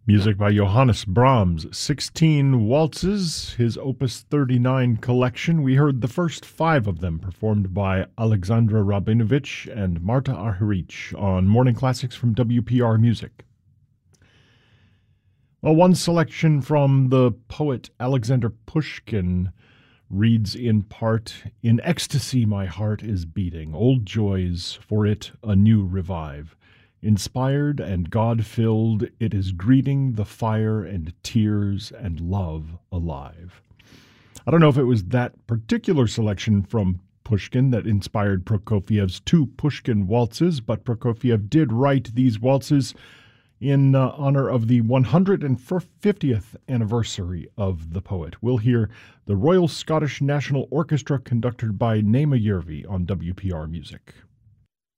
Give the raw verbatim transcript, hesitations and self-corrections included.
Music by Johannes Brahms, sixteen waltzes, his Opus thirty-nine collection. We heard the first five of them performed by Alexandra Rabinovich and Marta Argerich on Morning Classics from W P R Music. Well, one selection from the poet Alexander Pushkin reads in part, "In ecstasy my heart is beating, old joys for it anew revive. Inspired and God-filled, it is greeting the fire and tears and love alive." I don't know if it was that particular selection from Pushkin that inspired Prokofiev's two Pushkin waltzes, but Prokofiev did write these waltzes in uh, honor of the one hundred fiftieth anniversary of the poet. We'll hear the Royal Scottish National Orchestra conducted by Naima Järvi on W P R Music.